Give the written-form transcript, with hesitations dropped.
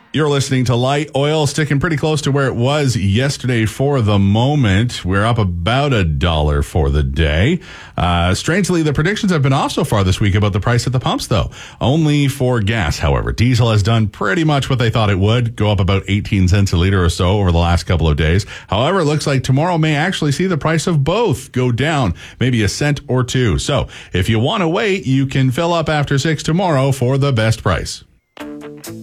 You're listening to Light Oil, sticking pretty close to where it was yesterday for the moment. We're up about $1 for the day. Strangely, the predictions have been off so far this week about the price at the pumps, though. Only for gas, however. Diesel has done pretty much what they thought it would, go up about 18 cents a liter or so over the last couple of days. However, it looks like tomorrow may actually see the price of both go down, maybe a cent or two. So if you want to wait, you can fill up after 6 tomorrow for the best price.